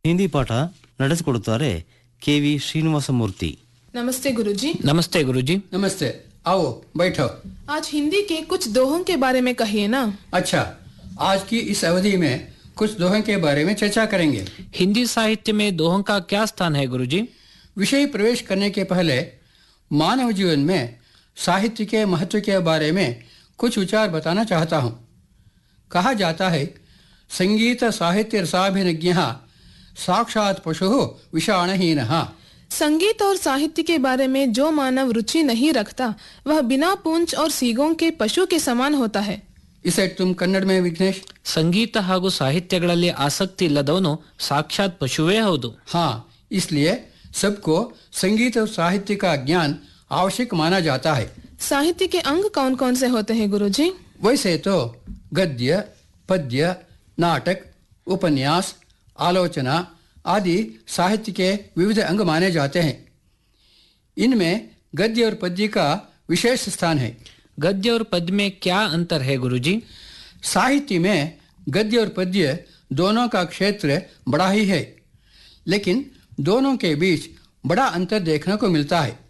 ಹಿಂದಿ ಪಾಠ ನಡೆಸಿಕೊಡುತ್ತಾರೆ KV ಶ್ರೀನಿವಾಸಮೂರ್ತಿ. नमस्ते गुरुजी। नमस्ते गुरुजी। नमस्ते, आओ बैठो। आज हिंदी के कुछ दोहों के बारे में कहिए ना। अच्छा, आज की इस अवधि में कुछ दोहों के बारे में चर्चा करेंगे। हिंदी साहित्य में दोहों का क्या स्थान है गुरुजी? विषय प्रवेश करने के पहले मानव जीवन में साहित्य के महत्व के बारे में कुछ विचार बताना चाहता हूँ। कहा जाता है, संगीत साहित्य रसाभिनज्ञः साक्षात् पशुः विषाणहीनः। संगीत और साहित्य के बारे में जो मानव रुचि नहीं रखता वह बिना पूंछ और सीगों के पशु के समान होता है। इसे तुम कन्नड़ में विघ्नेश। ಸಂಗೀತ ಹಾಗೂ ಸಾಹಿತ್ಯಗಳಲ್ಲಿ ಆಸಕ್ತಿ ಇಲ್ಲದವನು ಸಾಕ್ಷಾತ್ ಪಶುವೇ ಹೌದು. हाँ, इसलिए सबको संगीत और साहित्य का ज्ञान आवश्यक माना जाता है। साहित्य के अंग कौन कौन से होते हैं गुरुजी? वैसे तो गद्य, पद्य, नाटक, उपन्यास, आलोचना आदि साहित्य के विविध अंग माने जाते हैं। इनमें गद्य और पद्य का विशेष स्थान है। गद्य और पद्य में क्या अंतर है गुरुजी? साहित्य में गद्य और पद्य दोनों का क्षेत्र बड़ा ही है, लेकिन दोनों के बीच बड़ा अंतर देखने को मिलता है।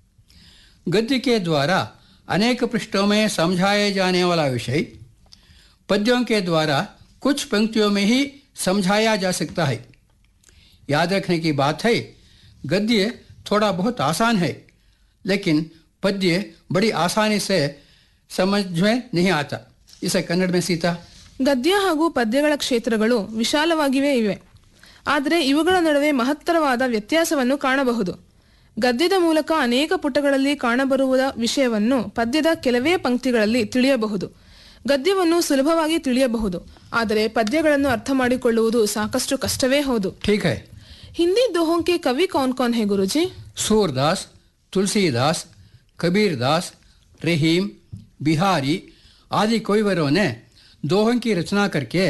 गद्य के द्वारा अनेक पृष्ठों में समझाए जाने वाला विषय पद्यों के द्वारा कुछ पंक्तियों में ही समझाया जा सकता है। याद रखने की बात है, गद्य थोड़ा बहुत आसान है, लेकिन पद्य बड़ी आसानी से समझ में नहीं आता। इसे कन्नड़ में सीता। ಗದ್ಯ ಹಾಗೂ ಪದ್ಯಗಳ ಕ್ಷೇತ್ರಗಳು ವಿಶಾಲವಾಗಿವೆ ಇವೆ, ಆದರೆ ಇವುಗಳ ನಡುವೆ ಮಹತ್ತರವಾದ ವ್ಯತ್ಯಾಸವನ್ನು ಕಾಣಬಹುದು. ಗದ್ಯದ ಮೂಲಕ ಅನೇಕ ಪುಟಗಳಲ್ಲಿ ಕಾಣಬರುವ ವಿಷಯವನ್ನು ಪದ್ಯದ ಕೆಲವೇ ಪಂಕ್ತಿಗಳಲ್ಲಿ ತಿಳಿಯಬಹುದು. ಗದ್ಯವನ್ನು ಸುಲಭವಾಗಿ ತಿಳಿಯಬಹುದು, ಆದರೆ ಪದ್ಯಗಳನ್ನು ಅರ್ಥ ಮಾಡಿಕೊಳ್ಳುವುದು ಸಾಕಷ್ಟು ಕಷ್ಟವೇ ಹೌದು. ठीक है। हिंदी दोहों के कवि कौन कौन है गुरुजी? सूरदास, तुलसीदास, कबीरदास, रहीम, बिहारी आदि कविवरों ने दोहों की रचना करके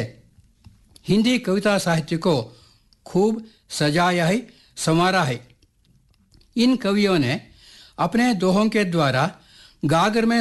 हिंदी कविता साहित्य को खूब सजाया है, संवारा है। इन कवियों ने अपने दोहों के द्वारा गागर में